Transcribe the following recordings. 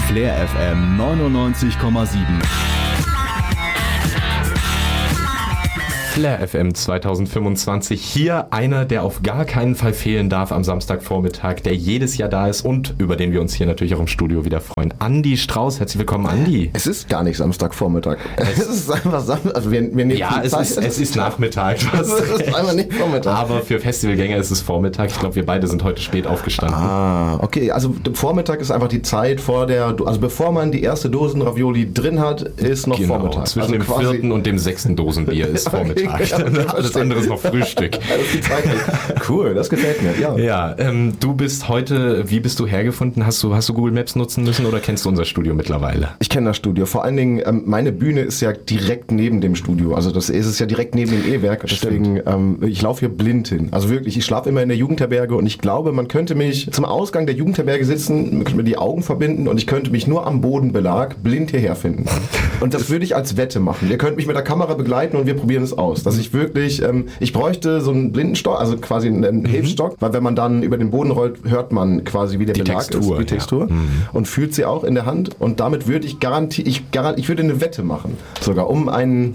Flair FM 99,7. Flair FM 2025. Hier einer, der auf gar keinen Fall fehlen darf am Samstagvormittag, der jedes Jahr da ist und über den wir uns hier natürlich auch im Studio wieder freuen. Andi Strauß, herzlich willkommen, Andi. Es ist gar nicht Samstagvormittag. Es ist einfach Samstag. Also wir nehmen ja, es ist Nachmittag. Es ist einfach nicht Vormittag. Aber für Festivalgänger ist es Vormittag. Ich glaube, wir beide sind heute spät aufgestanden. Ah, okay. Also Vormittag ist einfach die Zeit vor der, also bevor man die erste Dosen Ravioli drin hat, ist noch Vormittag. Zwischen also dem 4. und dem 6. Dosenbier ist Vormittag. Alles andere ist noch Frühstück. Das ist die Zeit. Cool, das gefällt mir. Ja, du bist heute, wie bist du hergefunden? Hast du Google Maps nutzen müssen oder kennst du unser Studio mittlerweile? Ich kenne das Studio. Vor allen Dingen, meine Bühne ist ja direkt neben dem Studio. Also das ist es ja direkt neben dem E-Werk. Deswegen, ich laufe hier blind hin. Also wirklich, ich schlafe immer in der Jugendherberge und ich glaube, man könnte mich zum Ausgang der Jugendherberge sitzen, man könnte mir die Augen verbinden und ich könnte mich nur am Bodenbelag blind hierher finden. Und das würde ich als Wette machen. Ihr könnt mich mit der Kamera begleiten und wir probieren es aus. Dass ich wirklich, ich bräuchte so einen Blindenstock, also quasi einen Hilfsstock, weil wenn man dann über den Boden rollt, hört man quasi, wie der Belag ist, die Textur und fühlt sie auch in der Hand und damit würde ich ich würde eine Wette machen, sogar um einen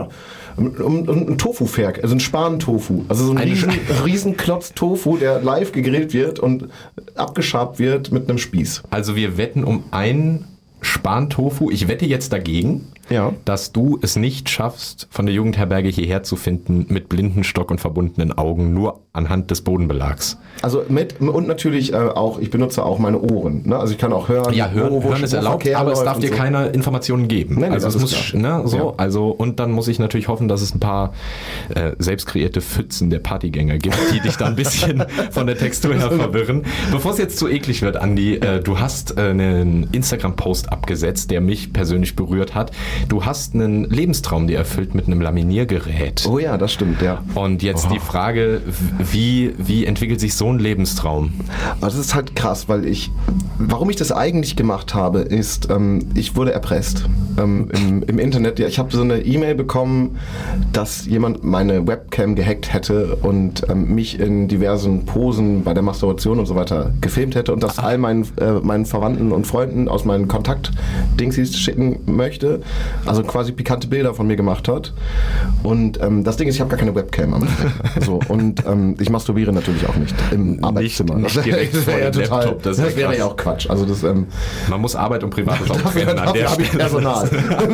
Tofu-Ferk, also ein Span-Tofu, also so ein riesen Klotz Tofu, der live gegrillt wird und abgeschabt wird mit einem Spieß. Also wir wetten um einen Span-Tofu. Ich wette jetzt dagegen, dass du es nicht schaffst, von der Jugendherberge hierher zu finden mit Blindenstock und verbundenen Augen, nur anhand des Bodenbelags. Also und natürlich auch, ich benutze auch meine Ohren. Ne? Also ich kann auch hören. Ja, hören ist erlaubt, aber es darf dir so keine Informationen geben. Nee, also es muss, und dann muss ich natürlich hoffen, dass es ein paar selbst kreierte Pfützen der Partygänger gibt, die dich da ein bisschen von der Textur her verwirren. Bevor es jetzt zu eklig wird, Andi, du hast einen Instagram-Post abgesetzt, der mich persönlich berührt hat. Du hast einen Lebenstraum dir erfüllt mit einem Laminiergerät. Oh ja, das stimmt, ja. Und jetzt die Frage, wie entwickelt sich so ein Lebenstraum? Also das ist halt krass, weil warum ich das eigentlich gemacht habe, ist, ich wurde erpresst im Internet. Ja, ich habe so eine E-Mail bekommen, dass jemand meine Webcam gehackt hätte und mich in diversen Posen bei der Masturbation und so weiter gefilmt hätte und das all meinen Verwandten und Freunden aus meinen Kontakt-Dingsies schicken möchte. Also quasi pikante Bilder von mir gemacht hat. Und das Ding ist, ich habe gar keine Webcam am Rechner. So, und ich masturbiere natürlich auch nicht im Arbeitszimmer. Nicht direkt vor dem Laptop. Das wäre ja auch Quatsch. Also das, man muss Arbeit und Privates auch trennen. Dafür habe ich Personal.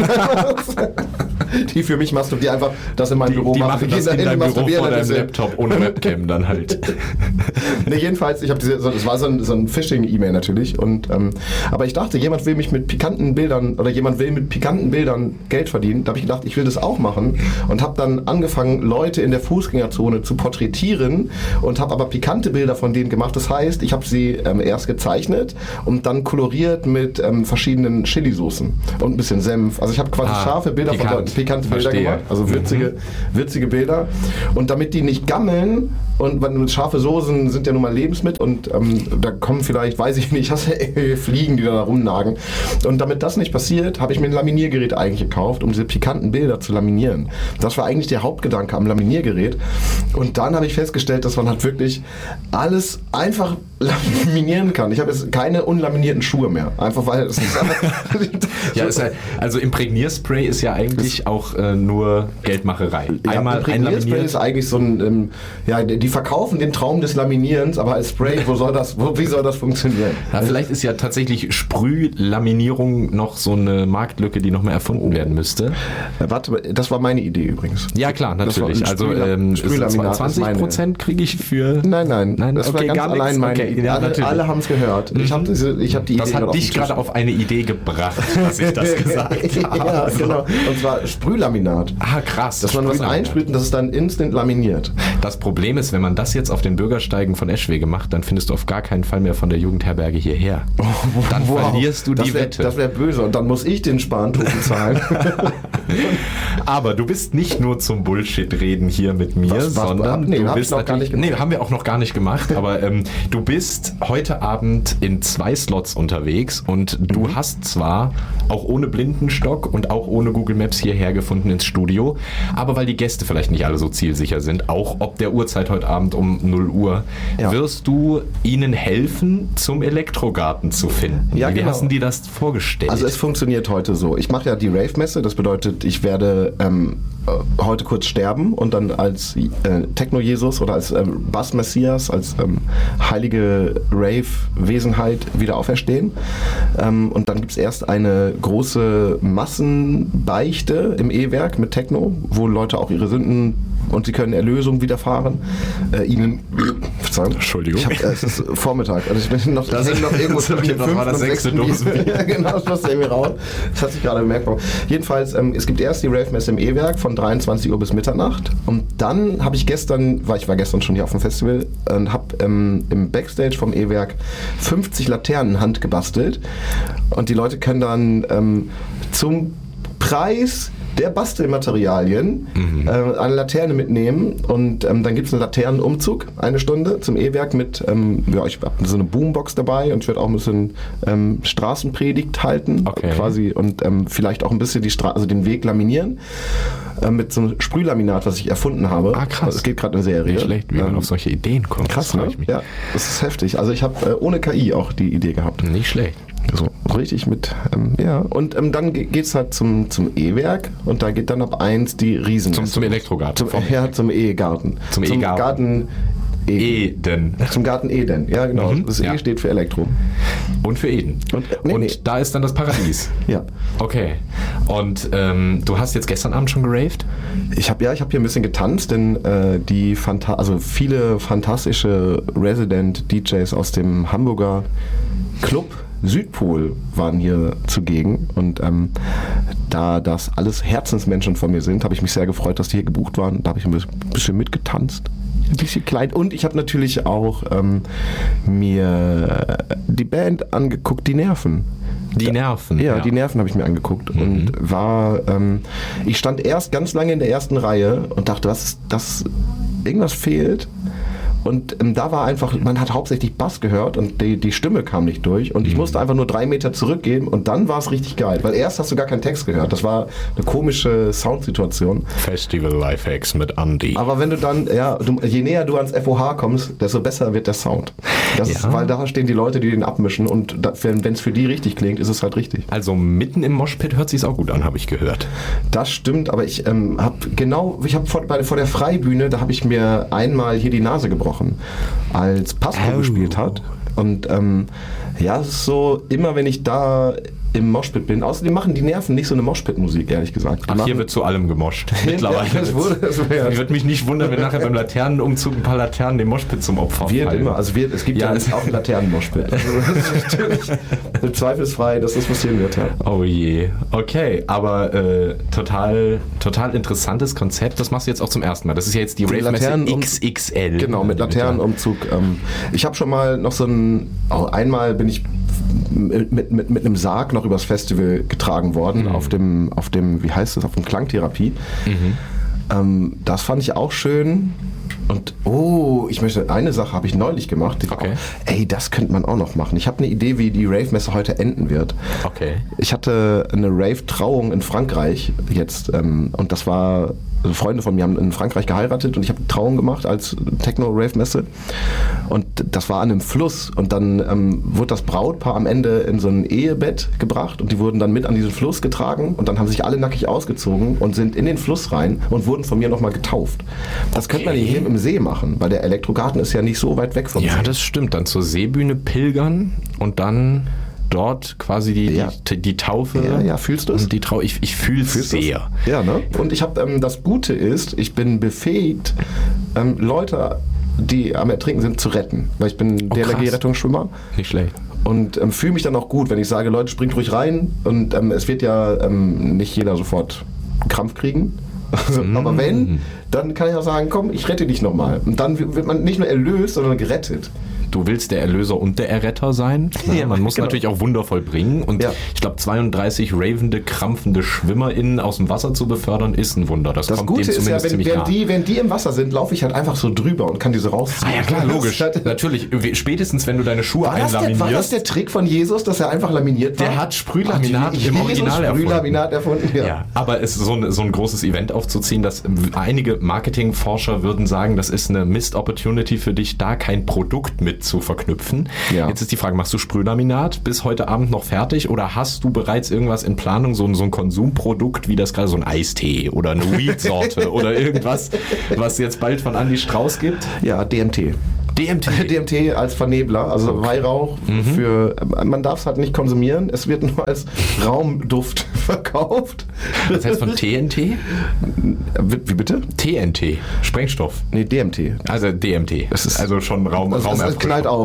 Die für mich masturbieren, die einfach das in meinem Büro machen. Die machen das in deinem Büro vor deinem Laptop ohne Webcam dann halt. Ne, jedenfalls, es war so ein Phishing-E-Mail natürlich. Aber ich dachte, jemand will mit pikanten Bildern Geld verdienen. Da habe ich gedacht, ich will das auch machen und habe dann angefangen, Leute in der Fußgängerzone zu porträtieren und habe aber pikante Bilder von denen gemacht. Das heißt, ich habe sie erst gezeichnet und dann koloriert mit verschiedenen Chili-Soßen und ein bisschen Senf. Also ich habe quasi scharfe Bilder pikante Bilder gemacht, also witzige Bilder. Und damit die nicht gammeln, und scharfe Soßen sind ja nun mal Lebensmittel und da kommen vielleicht, weiß ich nicht, Fliegen, die da rumnagen. Und damit das nicht passiert, habe ich mir ein Laminiergerät eigentlich gekauft, um diese pikanten Bilder zu laminieren. Das war eigentlich der Hauptgedanke am Laminiergerät. Und dann habe ich festgestellt, dass man halt wirklich alles einfach laminieren kann. Ich habe jetzt keine unlaminierten Schuhe mehr. Einfach weil es ist ja, also Imprägnierspray ist ja eigentlich auch nur Geldmacherei. Einmal Imprägnierspray ist eigentlich so ein, die verkaufen den Traum des Laminierens, aber als Spray, wie soll das funktionieren? Ja, vielleicht ist ja tatsächlich Sprühlaminierung noch so eine Marktlücke, die noch mehr erfunden werden müsste. Warte, das war meine Idee übrigens. Ja klar, natürlich. Also 20% kriege ich für... Nein, das war ganz allein meine Idee. Ja, alle haben es gehört. Ich habe die Idee. Das hat dich gerade auf eine Idee gebracht, dass ich das gesagt habe. Ja, genau. Und zwar Sprühlaminat. Ah, krass. Dass man was einsprüht und das ist dann instant laminiert. Das Problem ist, wenn man das jetzt auf den Bürgersteigen von Eschwege macht, dann findest du auf gar keinen Fall mehr von der Jugendherberge hierher. Dann verlierst du die Wette. Das wäre böse und dann muss ich den Span-Tofu zahlen. Aber du bist nicht nur zum Bullshit-Reden hier mit mir, sondern nee, du bist natürlich... Nee, haben wir auch noch gar nicht gemacht, aber du bist heute Abend in 2 Slots unterwegs und du hast zwar auch ohne Blindenstock und auch ohne Google Maps hierher gefunden ins Studio, aber weil die Gäste vielleicht nicht alle so zielsicher sind, auch ob der Uhrzeit heute Abend um 0 Uhr, wirst du ihnen helfen, zum Elektrogarten zu finden. Ja, Wie genau. hast du dir das vorgestellt? Also es funktioniert heute so. Ich mache ja die Rave-Messe, das bedeutet, ich werde heute kurz sterben und dann als Techno-Jesus oder als Bass-Messias, als heilige Rave-Wesenheit wieder auferstehen. Und dann gibt es erst eine große Massenbeichte im E-Werk mit Techno, wo Leute auch ihre Sünden und sie können Erlösung widerfahren. Verzeihung. Entschuldigung. Es ist Vormittag. Also ich bin noch, irgendwo zwischen dem 5. und 6. Ja, genau, das ist irgendwie raus. Das hat sich gerade bemerkt. Jedenfalls, es gibt erst die Rave-Messe im E-Werk von 23 Uhr bis Mitternacht. Und dann habe ich ich war gestern schon hier auf dem Festival und habe im Backstage vom E-Werk 50 Laternen handgebastelt. Und die Leute können dann zum Preis der Bastelmaterialien eine Laterne mitnehmen und dann gibt es einen Laternenumzug, 1 Stunde zum E-Werk mit, ich habe so eine Boombox dabei und ich werde auch ein bisschen Straßenpredigt halten quasi und vielleicht auch ein bisschen den Weg laminieren mit so einem Sprühlaminat, was ich erfunden habe. Ah, krass. Es geht gerade eine Serie. Nicht schlecht, wie man auf solche Ideen kommt. Krass, ne? Ja, das ist heftig. Also ich habe ohne KI auch die Idee gehabt. Nicht schlecht. So richtig mit, Und dann geht's halt zum E-Werk und da geht dann ab 1 die Riesen. Zum Elektrogarten. Zum E-Garten. Zum E-Garten. Eden. Zum Garten Eden, ja genau. Das E steht für Elektro. Und für Eden. Und da ist dann das Paradies. Ja. Okay. Und du hast jetzt gestern Abend schon geraved? Ich habe hier ein bisschen getanzt, denn viele fantastische Resident-DJs aus dem Hamburger Club Südpol waren hier zugegen und da das alles Herzensmenschen von mir sind, habe ich mich sehr gefreut, dass die hier gebucht waren. Da habe ich ein bisschen mitgetanzt. Ein bisschen klein. Und ich habe natürlich auch mir die Band angeguckt, Die Nerven. Die Nerven? Ja, Die Nerven habe ich mir angeguckt und ich stand erst ganz lange in der ersten Reihe und dachte, irgendwas fehlt. Und da war einfach, man hat hauptsächlich Bass gehört und die Stimme kam nicht durch und ich musste einfach nur 3 Meter zurückgehen und dann war es richtig geil, weil erst hast du gar keinen Text gehört. Das war eine komische Soundsituation. Festival Lifehacks mit Andy. Aber wenn du dann, je näher du ans FOH kommst, desto besser wird der Sound. Weil da stehen die Leute, die den abmischen und wenn es für die richtig klingt, ist es halt richtig. Also mitten im Moshpit hört sich's auch gut an, habe ich gehört. Das stimmt, aber ich habe vor der Freibühne, da habe ich mir einmal hier die Nase gebrochen, als Pastor gespielt hat. Und es ist so, immer wenn ich da im Moshpit bin, außerdem machen Die Nerven nicht so eine Moshpit-Musik, ehrlich gesagt. Hier wird zu allem gemoscht. Mittlerweile. Ich würde mich nicht wundern, wenn nachher beim Laternenumzug ein paar Laternen dem Moshpit zum Opfer fallen. Immer. Also es gibt ja auch einen Laternen-Moshpit. Also das ist natürlich zweifelsfrei, dass das passieren wird. Ja. Oh je. Okay, aber total interessantes Konzept. Das machst du jetzt auch zum ersten Mal. Das ist ja jetzt die Rave-Messe XXL. Genau, mit Laternenumzug. Ich habe schon mal noch einmal bin ich mit einem Sarg noch übers Festival getragen worden, auf dem, wie heißt das, auf dem Klangtherapie. Das fand ich auch schön. Und eine Sache habe ich neulich gemacht. Das könnte man auch noch machen. Ich habe eine Idee, wie die Rave-Messe heute enden wird. Okay. Ich hatte eine Rave-Trauung in Frankreich jetzt und das war, also Freunde von mir haben in Frankreich geheiratet und ich habe eine Trauung gemacht als Techno-Rave-Messe und das war an einem Fluss und dann wurde das Brautpaar am Ende in so ein Ehebett gebracht und die wurden dann mit an diesen Fluss getragen und dann haben sich alle nackig ausgezogen und sind in den Fluss rein und wurden von mir nochmal getauft. Das könnte man hier im See machen, weil der Elektrogarten ist ja nicht so weit weg vom See. Ja, das stimmt. Dann zur Seebühne pilgern und dann dort quasi die Taufe. Ja, fühlst du es? Ich fühle es sehr. Ja, ne? Und ich habe, das Gute ist, ich bin befähigt, Leute, die am Ertrinken sind, zu retten. Weil ich bin DLRG-Rettungsschwimmer. Nicht schlecht. Und fühle mich dann auch gut, wenn ich sage, Leute, springt ruhig rein. Und es wird ja nicht jeder sofort Krampf kriegen. Aber wenn, dann kann ich auch sagen, komm, ich rette dich nochmal. Und dann wird man nicht nur erlöst, sondern gerettet. du willst der Erlöser und der Erretter sein. Ja, man muss natürlich auch Wunder vollbringen. Und ich glaube, 32 ravende, krampfende SchwimmerInnen aus dem Wasser zu befördern, ist ein Wunder. Das kommt Gute dem ist ja, zumindest wenn die im Wasser sind, laufe ich halt einfach so drüber und kann diese rausziehen. Ah ja, klar, logisch. Natürlich. Spätestens, wenn du deine Schuhe einlaminierst. War das der Trick von Jesus, dass er einfach laminiert war? Der hat Sprühlaminat im Original erfunden. Ja, aber es ist so ein großes Event aufzuziehen, dass einige Marketingforscher würden sagen, das ist eine Missed Opportunity für dich, da kein Produkt mit zu verknüpfen. Ja. Jetzt ist die Frage, machst du Sprühlaminat bis heute Abend noch fertig oder hast du bereits irgendwas in Planung, so ein Konsumprodukt, wie das gerade so ein Eistee oder eine Weed-Sorte oder irgendwas, was jetzt bald von Andy Strauß gibt? Ja, DMT. DMT als Vernebler, also Weihrauch man darf es halt nicht konsumieren, es wird nur als Raumduft verkauft. Das heißt von TNT? Wie bitte? TNT, Sprengstoff. Nee, DMT. Also DMT. Das ist also schon Raumerfrischung. Es knallt auch.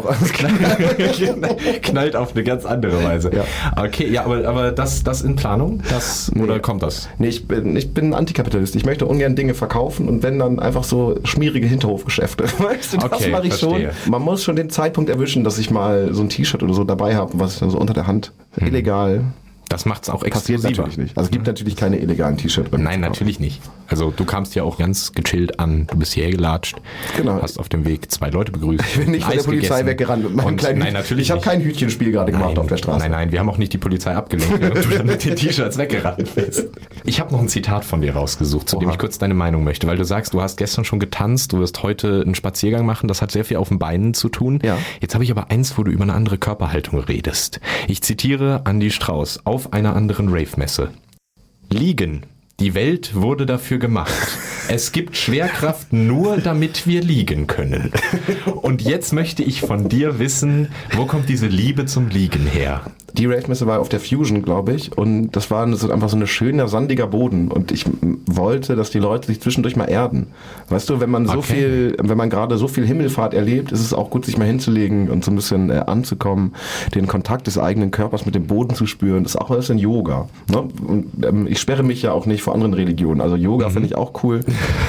Knallt auf eine ganz andere Weise. Ja. Okay, ja, aber das in Planung? Oder kommt das? Nee, ich bin Antikapitalist. Ich möchte ungern Dinge verkaufen und wenn dann einfach so schmierige Hinterhofgeschäfte. Weißt du, das mache ich schon. Man muss schon den Zeitpunkt erwischen, dass ich mal so ein T-Shirt oder so dabei habe, was ich dann so unter der Hand illegal. Das macht es auch exklusiver. Passiert natürlich nicht. Also es gibt natürlich keine illegalen T-Shirts. Nein, natürlich nicht. Also du kamst ja auch ganz gechillt an. Du bist hierher gelatscht. Genau. Hast auf dem Weg 2 Leute begrüßt. Ich bin nicht von der Polizei weggerannt mit meinem kleinen Nein, natürlich Ich habe kein Hütchenspiel gerade gemacht auf der Straße. Nein, wir haben auch nicht die Polizei abgelenkt, während du dann mit den T-Shirts weggerannt bist. Ich habe noch ein Zitat von dir rausgesucht, zu dem ich kurz deine Meinung möchte, weil du sagst, du hast gestern schon getanzt, du wirst heute einen Spaziergang machen, das hat sehr viel auf den Beinen zu tun. Ja. Jetzt habe ich aber eins, wo du über eine andere Körperhaltung redest. Ich zitiere Andy Strauß auf einer anderen Rave-Messe. Liegen. Die Welt wurde dafür gemacht. Es gibt Schwerkraft nur, damit wir liegen können. Und jetzt möchte ich von dir wissen, wo kommt diese Liebe zum Liegen her? Die Rave-Messe war auf der Fusion, glaube ich, und das war einfach so ein schöner, sandiger Boden und ich wollte, dass die Leute sich zwischendurch mal erden. Weißt du, wenn man wenn man gerade so viel Himmelfahrt erlebt, ist es auch gut, sich mal hinzulegen und so ein bisschen anzukommen, den Kontakt des eigenen Körpers mit dem Boden zu spüren. Das ist auch ein bisschen Yoga. Ne? Und, ich sperre mich ja auch nicht vor anderen Religionen, also Yoga finde ich auch cool.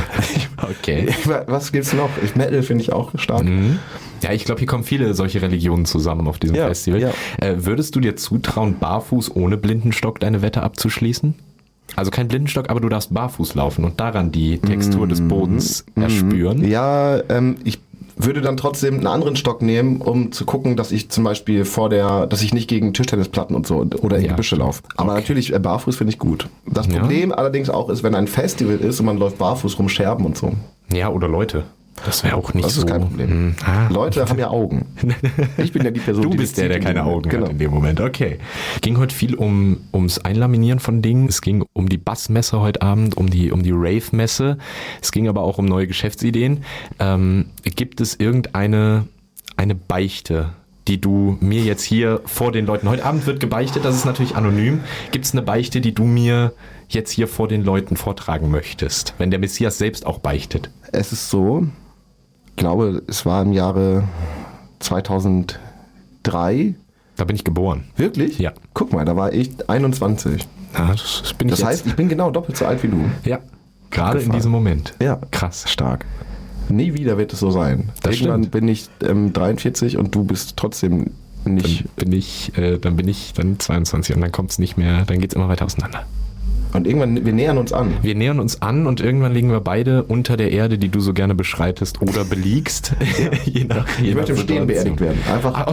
Okay. Was gibt's noch? Metal finde ich auch stark. Ja, ich glaube, hier kommen viele solche Religionen zusammen auf diesem Festival. Ja. Würdest du dir zutrauen, barfuß ohne Blindenstock deine Wette abzuschließen? Also kein Blindenstock, aber du darfst barfuß laufen und daran die Textur des Bodens erspüren. Ja, ich würde dann trotzdem einen anderen Stock nehmen, um zu gucken, dass ich zum Beispiel dass ich nicht gegen Tischtennisplatten und so oder in Gebüsche laufe. Aber natürlich, barfuß finde ich gut. Das Problem allerdings auch ist, wenn ein Festival ist und man läuft barfuß rum, Scherben und so. Ja, oder Leute. Das wäre auch nicht so. Das ist kein Problem. Leute haben ja Augen. Ich bin ja die Person, du bist der keine Augen hat in dem Moment. Okay. Ging heute viel ums Einlaminieren von Dingen. Es ging um die Bassmesse heute Abend, um die Rave-Messe. Es ging aber auch um neue Geschäftsideen. Gibt es irgendeine Beichte, die du mir jetzt hier vor den Leuten... Heute Abend wird gebeichtet, das ist natürlich anonym. Gibt es eine Beichte, die du mir jetzt hier vor den Leuten vortragen möchtest, wenn der Messias selbst auch beichtet? Es ist so... Ich glaube, es war im Jahre 2003. Da bin ich geboren. Wirklich? Ja. Guck mal, da war ich 21. Ja, das heißt, ich bin genau doppelt so alt wie du. Ja, gerade in diesem Moment. Ja, krass, stark. Nie wieder wird es so sein. Irgendwann bin ich 43 und du bist trotzdem nicht... Dann bin ich 22 und dann kommt es nicht mehr, dann geht es immer weiter auseinander. Und irgendwann, wir nähern uns an. Wir nähern uns an und irgendwann liegen wir beide unter der Erde, die du so gerne beschreitest oder beliegst. Ja. Ich möchte im Stehen beerdigt werden. Einfach.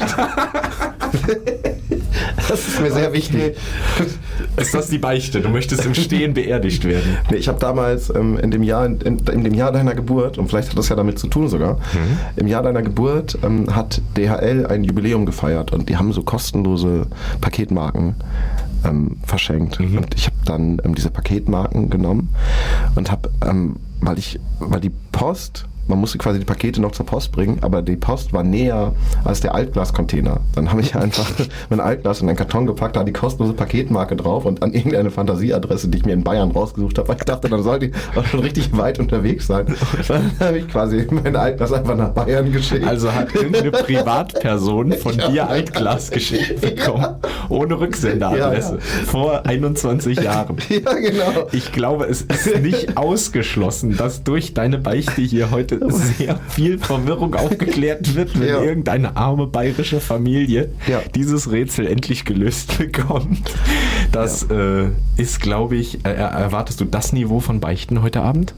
Das ist mir sehr wichtig. Ist das die Beichte? Du möchtest im Stehen beerdigt werden? Nee, ich habe damals in dem Jahr deiner Geburt, und vielleicht hat das ja damit zu tun sogar, im Jahr deiner Geburt hat DHL ein Jubiläum gefeiert und die haben so kostenlose Paketmarken verschenkt. Und ich habe dann diese Paketmarken genommen und habe, weil die Post, man musste quasi die Pakete noch zur Post bringen, aber die Post war näher als der Altglas-Container. Dann habe ich einfach mein Altglas in einen Karton gepackt, da die kostenlose Paketmarke drauf und an irgendeine Fantasieadresse, die ich mir in Bayern rausgesucht habe, weil ich dachte, dann soll die auch schon richtig weit unterwegs sein. Dann habe ich quasi mein Altglas einfach nach Bayern geschickt. Also hat irgendeine Privatperson von dir Altglas geschickt bekommen, ohne Rücksenderadresse, vor 21 Jahren. Ja, genau. Ich glaube, es ist nicht ausgeschlossen, dass durch deine Beichte hier heute sehr viel Verwirrung aufgeklärt wird, wenn irgendeine arme bayerische Familie dieses Rätsel endlich gelöst bekommt. Das ist, glaube ich, erwartest du das Niveau von Beichten heute Abend?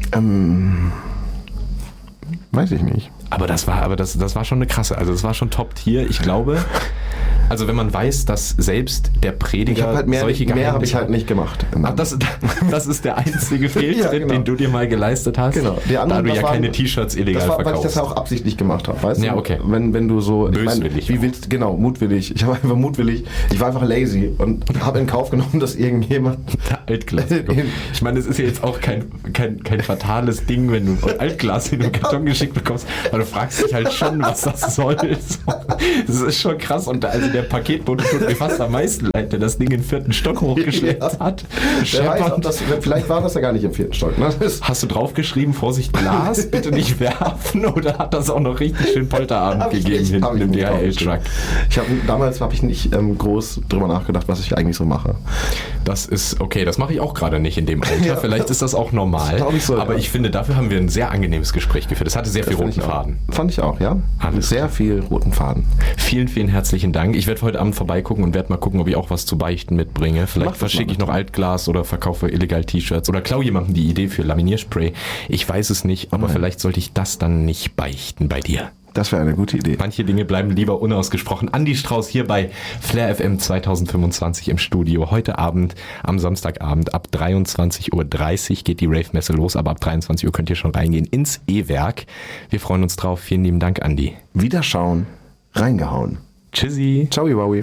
Weiß ich nicht. Aber das war schon eine krasse, also das war schon Top-Tier. Ich glaube, also wenn man weiß, dass selbst der Prediger solche Geheimnisse... Mehr habe ich halt nicht gemacht. Ach, das ist der einzige Fehltritt, den du dir mal geleistet hast? Genau. Da du ja keine T-Shirts illegal verkaufst. Weil ich das ja auch absichtlich gemacht habe, weißt du? Ja, okay. Wenn du so... Böswillig. Mutwillig. Ich war einfach mutwillig. Ich war einfach lazy und habe in Kauf genommen, dass irgendjemand... Der Altklassiker. Ich meine, es ist ja jetzt auch kein fatales Ding, wenn du Altglas in den Karton geschickt bekommst, weil du fragst dich halt schon, was das soll. Das ist schon krass. Und also der Paketbote tut mir fast am meisten leid, der das Ding in den 4. Stock hochgeschleppt hat. Vielleicht war das ja gar nicht im 4. Stock. Ne? Hast du draufgeschrieben, Vorsicht, Glas, bitte nicht werfen? Oder hat das auch noch richtig schön Polterabend gegeben hinten im DHL-Truck? Damals habe ich nicht groß drüber nachgedacht, was ich eigentlich so mache. Das ist okay, das mache ich auch gerade nicht in dem Alter. Ja. Vielleicht ist das auch normal. Aber ich finde, dafür haben wir ein sehr angenehmes Gespräch geführt. Es hatte sehr viel roten Faden. Fand ich auch, ja. Sehr viel roten Faden. Vielen, vielen herzlichen Dank. Ich werde heute Abend vorbeigucken und werde mal gucken, ob ich auch was zu beichten mitbringe. Vielleicht verschicke ich noch Altglas oder verkaufe illegal T-Shirts oder klaue jemandem die Idee für Laminierspray. Ich weiß es nicht, aber vielleicht sollte ich das dann nicht beichten bei dir. Das wäre eine gute Idee. Manche Dinge bleiben lieber unausgesprochen. Andi Strauß hier bei Flair FM 2025 im Studio. Heute Abend, am Samstagabend, ab 23.30 Uhr geht die Rave-Messe los, aber ab 23 Uhr könnt ihr schon reingehen ins E-Werk. Wir freuen uns drauf. Vielen lieben Dank, Andi. Wiederschauen, reingehauen. Tschüssi. Ciao, Wowie.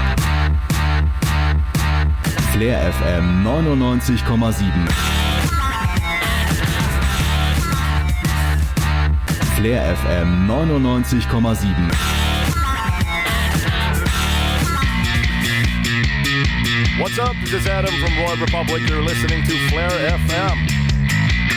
Flair FM 99,7. Flair FM 99,7. What's up? This is Adam from Roy Republic. You're listening to Flair FM.